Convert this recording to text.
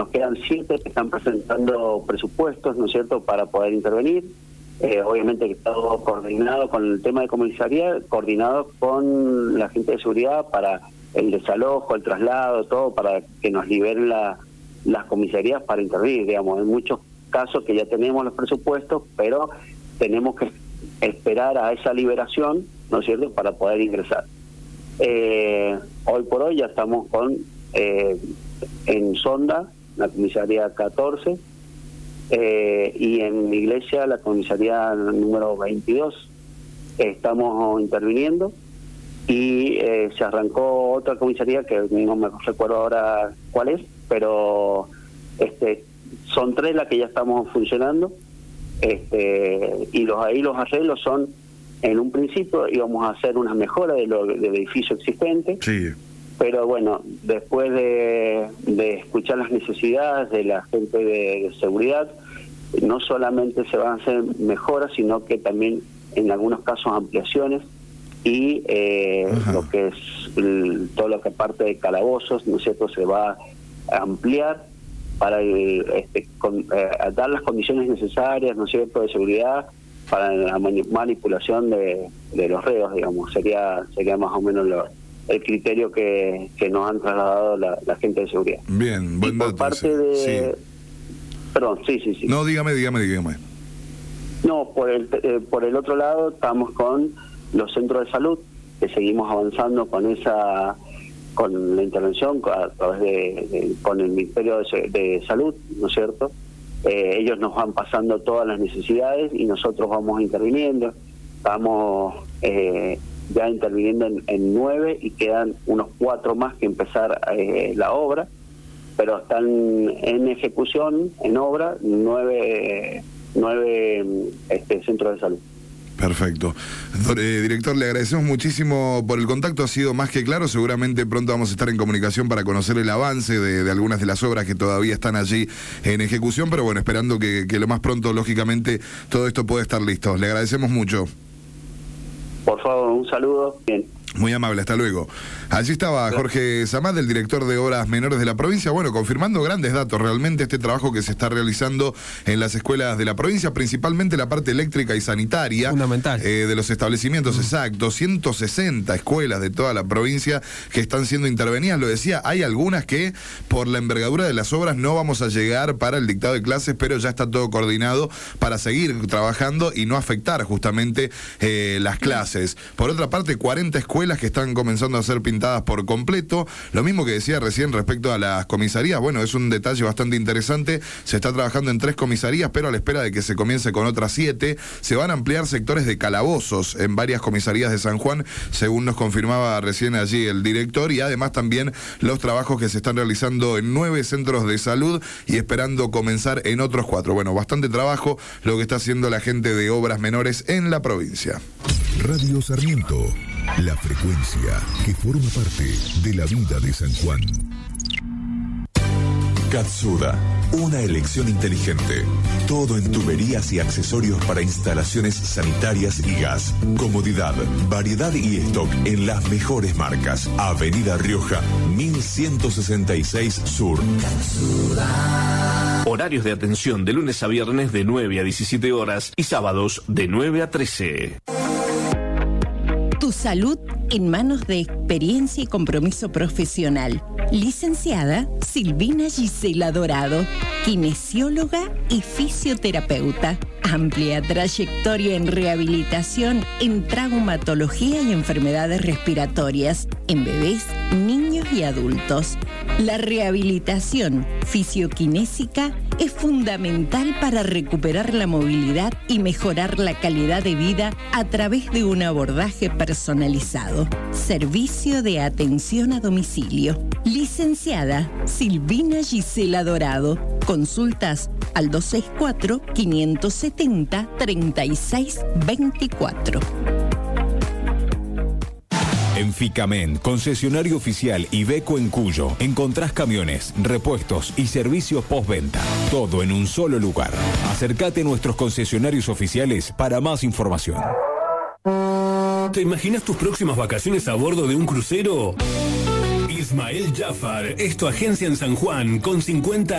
nos quedan 7 que están presentando presupuestos, ¿no es cierto?, para poder intervenir. Obviamente que está todo coordinado con el tema de comisaría, coordinado con la gente de seguridad para el desalojo, el traslado, todo para que nos liberen las comisarías para intervenir, digamos. En muchos casos que ya tenemos los presupuestos, pero tenemos que esperar a esa liberación, ¿no es cierto?, para poder ingresar. Hoy por hoy ya estamos con en Sonda, la comisaría 14, y en Iglesia, la comisaría número 22, estamos interviniendo, y se arrancó otra comisaría que no me recuerdo ahora cuál es, pero son 3 las que ya estamos funcionando, y ahí los arreglos son, en un principio íbamos a hacer una mejora del edificio existente, sí. Pero bueno, después de escuchar las necesidades de la gente de seguridad, no solamente se van a hacer mejoras, sino que también en algunos casos ampliaciones y lo que es todo lo que parte de calabozos, ¿no es cierto?, se va a ampliar para dar las condiciones necesarias, ¿no es cierto?, de seguridad para la manipulación de los reos, digamos. Sería más o menos el criterio que nos han trasladado la gente de seguridad. Bien, buen dato. Por parte de... Sí. Perdón, sí. No, dígame. No, por el otro lado estamos con los centros de salud, que seguimos avanzando con la intervención a través con el Ministerio de Salud, ¿no es cierto? Ellos nos van pasando todas las necesidades y nosotros vamos interviniendo. Estamos ya interviniendo en 9 y quedan unos 4 más que empezar la obra, pero están en ejecución, en obra, 9 centros de salud. Perfecto. Director, le agradecemos muchísimo por el contacto, ha sido más que claro. Seguramente pronto vamos a estar en comunicación para conocer el avance de algunas de las obras que todavía están allí en ejecución, pero bueno, esperando que lo más pronto, lógicamente, todo esto pueda estar listo. Le agradecemos mucho. Por favor, un saludo. Bien. Muy amable, hasta luego. Allí estaba Jorge Samad, el director de Obras Menores de la provincia, bueno, confirmando grandes datos, realmente este trabajo que se está realizando en las escuelas de la provincia, principalmente la parte eléctrica y sanitaria. Fundamental. De los establecimientos, exactos, 160 escuelas de toda la provincia que están siendo intervenidas, lo decía, hay algunas que por la envergadura de las obras no vamos a llegar para el dictado de clases, pero ya está todo coordinado para seguir trabajando y no afectar justamente las clases. Por otra parte, 40 escuelas que están comenzando a ser pintadas por completo. Lo mismo que decía recién respecto a las comisarías, bueno, es un detalle bastante interesante. Se está trabajando en 3 comisarías, pero a la espera de que se comience con otras 7. Se van a ampliar sectores de calabozos en varias comisarías de San Juan, según nos confirmaba recién allí el director, y además también los trabajos que se están realizando en 9 centros de salud y esperando comenzar en otros 4. Bueno, bastante trabajo lo que está haciendo la gente de Obras Menores en la provincia. Radio Sarmiento, la frecuencia que forma parte de la vida de San Juan. Katsuda, una elección inteligente. Todo en tuberías y accesorios para instalaciones sanitarias y gas. Comodidad, variedad y stock en las mejores marcas. Avenida Rioja, 1166 Sur. Katsuda. Horarios de atención de lunes a viernes de 9 a 17 horas y sábados de 9 a 13. Tu salud en manos de experiencia y compromiso profesional. Licenciada Silvina Gisela Dorado, kinesióloga y fisioterapeuta. Amplia trayectoria en rehabilitación en traumatología y enfermedades respiratorias en bebés, niños y adultos. La rehabilitación fisioquinésica es fundamental para recuperar la movilidad y mejorar la calidad de vida a través de un abordaje personalizado. Servicio de atención a domicilio. Licenciada Silvina Gisela Dorado. Consultas al 264-570-3624. En Ficamen, concesionario oficial Iveco en Cuyo, encontrás camiones, repuestos y servicios postventa. Todo en un solo lugar. Acércate a nuestros concesionarios oficiales para más información. ¿Te imaginas tus próximas vacaciones a bordo de un crucero? Ismael Jafar es tu agencia en San Juan con 50